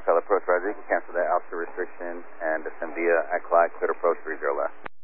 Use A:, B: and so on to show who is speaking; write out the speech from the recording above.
A: southwest approach, Roger. You can cancel that altitude restriction and descend via at Clyde, clear approach 30 left.